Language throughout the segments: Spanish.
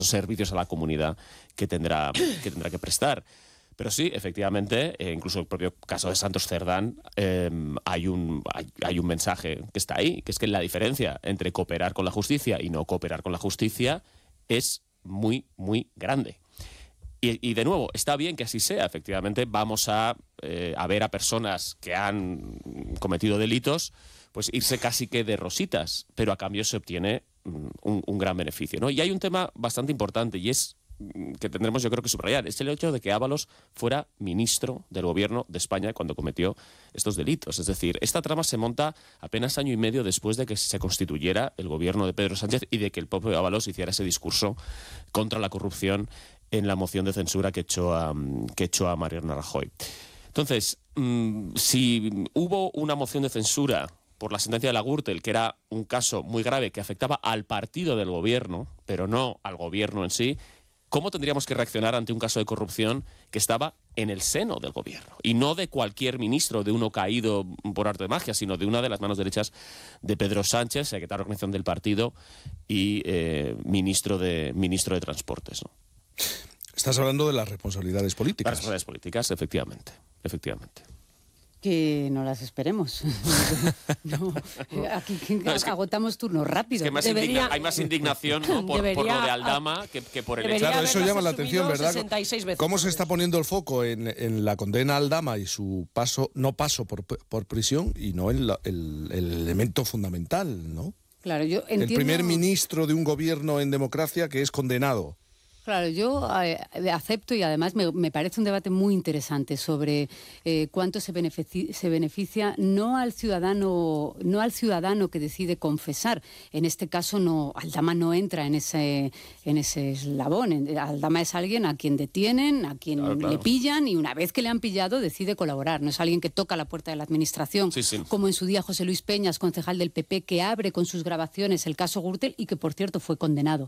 servicios a la comunidad que tendrá que prestar. Pero sí, efectivamente, incluso el propio caso de Santos Cerdán, hay un mensaje que está ahí, que es que la diferencia entre cooperar con la justicia y no cooperar con la justicia es muy, muy grande. Y de nuevo, está bien que así sea. Efectivamente, vamos a ver a personas que han cometido delitos pues irse casi que de rositas, pero a cambio se obtiene un gran beneficio, ¿no? Y hay un tema bastante importante, y es que tendremos, yo creo, que subrayar, es el hecho de que Ábalos fuera ministro del gobierno de España cuando cometió estos delitos. Es decir, esta trama se monta apenas año y medio después de que se constituyera el gobierno de Pedro Sánchez y de que el propio Ábalos hiciera ese discurso contra la corrupción en la moción de censura que echó a Mariano Rajoy. Entonces, si hubo una moción de censura por la sentencia de la Gürtel, que era un caso muy grave que afectaba al partido del gobierno, pero no al gobierno en sí, ¿cómo tendríamos que reaccionar ante un caso de corrupción que estaba en el seno del gobierno? Y no de cualquier ministro, de uno caído por arte de magia, sino de una de las manos derechas de Pedro Sánchez, secretario de organización del partido y ministro de Transportes, ¿no? Estás hablando de las responsabilidades políticas. Las responsabilidades políticas, efectivamente. Que no las esperemos. Aquí agotamos turnos rápidos. Es que hay más indignación, ¿no? por lo de Aldama que por el hecho. Claro, eso llama la atención, ¿verdad? 66 veces. ¿Cómo se está poniendo el foco en la condena a Aldama y su no paso por prisión y no en el elemento fundamental, ¿no? Claro, yo entiendo. El primer ministro de un gobierno en democracia que es condenado. Claro, yo acepto, y además me parece un debate muy interesante sobre cuánto se beneficia no al ciudadano que decide confesar. En este caso Aldama no entra en ese eslabón. Aldama es alguien a quien detienen, a quien claro. le pillan, y una vez que le han pillado decide colaborar. No es alguien que toca la puerta de la administración, sí. Como en su día José Luis Peñas, concejal del PP, que abre con sus grabaciones el caso Gürtel y que, por cierto, fue condenado.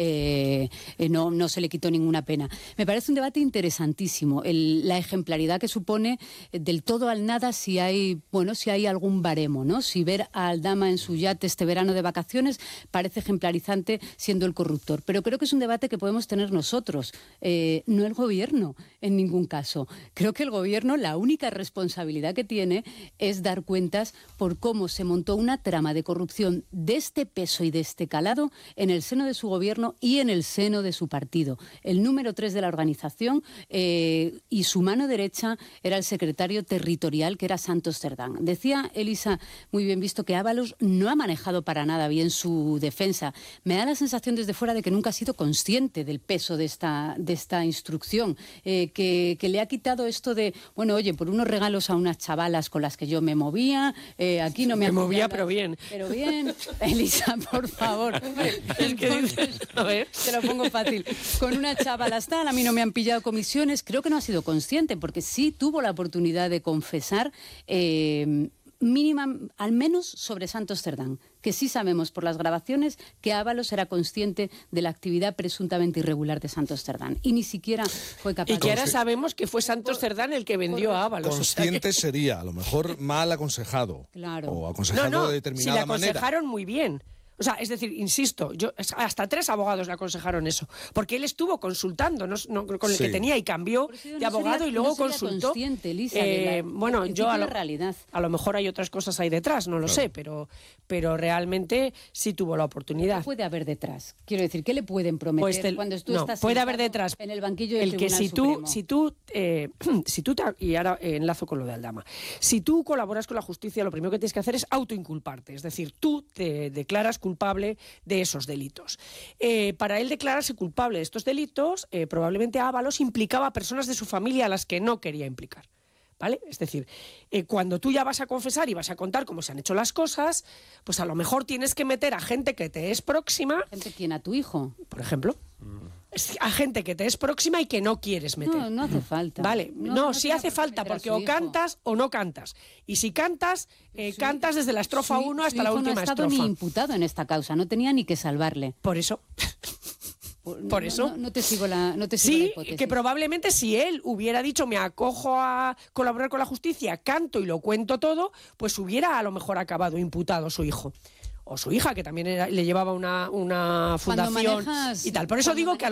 No se le quitó ninguna pena. Me parece un debate interesantísimo. La ejemplaridad que supone del todo al nada si hay algún baremo, ¿no? Si ver a Aldama en su yate este verano de vacaciones parece ejemplarizante siendo el corruptor. Pero creo que es un debate que podemos tener nosotros, no el gobierno en ningún caso. Creo que el gobierno, la única responsabilidad que tiene es dar cuentas por cómo se montó una trama de corrupción de este peso y de este calado en el seno de su gobierno y en el seno de su partido. El número 3 de la organización y su mano derecha era el secretario territorial, que era Santos Cerdán. Decía Elisa, muy bien visto, que Ábalos no ha manejado para nada bien su defensa. Me da la sensación desde fuera de que nunca ha sido consciente del peso de esta instrucción, que le ha quitado esto de, bueno, oye, por unos regalos a unas chavalas con las que yo me movía, aquí no me movía, pero bien. Pero bien, Elisa, por favor. Es que dices, a ver. Te lo pongo fácil. Con una chavala tal, a mí no me han pillado comisiones. Creo que no ha sido consciente, porque sí tuvo la oportunidad de confesar mínima, al menos sobre Santos Cerdán, que sí sabemos por las grabaciones que Ábalos era consciente de la actividad presuntamente irregular de Santos Cerdán y ni siquiera fue capaz. Y que ahora sabemos que fue Santos Cerdán el que vendió a Ábalos. Consciente sería, a lo mejor mal aconsejado. Claro. O aconsejado de determinada manera. Si le aconsejaron muy bien. O sea, es decir, insisto, hasta 3 abogados le aconsejaron eso, porque él estuvo consultando con el que tenía y cambió de abogado y luego consultó. Consciente, Lisa, bueno, yo realidad. A lo mejor hay otras cosas ahí detrás, no lo sé, pero realmente sí tuvo la oportunidad. ¿Qué puede haber detrás? Quiero decir, ¿qué le pueden prometer cuando tú estás puede haber detrás en el banquillo del el que Tribunal si tú y ahora enlazo con lo de Aldama, si tú colaboras con la justicia, lo primero que tienes que hacer es autoinculparte, es decir, tú te declaras culpable de esos delitos. Para él declararse culpable de estos delitos, probablemente Ábalos implicaba a personas de su familia a las que no quería implicar. ¿Vale? Es decir, cuando tú ya vas a confesar y vas a contar cómo se han hecho las cosas, pues a lo mejor tienes que meter a gente que te es próxima. ¿Gente quién? ¿A tu hijo? Por ejemplo. A gente que te es próxima y que no quieres meter. No hace falta. Vale, no sí hace falta, porque o cantas o no cantas. Y si cantas, cantas desde la estrofa 1 hasta la última estrofa. No ha estado ni imputado en esta causa, no tenía ni que salvarle. Por eso. Por eso. No te sigo la sí, hipótesis. Que probablemente si él hubiera dicho me acojo a colaborar con la justicia, canto y lo cuento todo, pues hubiera a lo mejor acabado imputado su hijo. o su hija, que también le llevaba una fundación manejas- y tal. Por eso cuando digo que a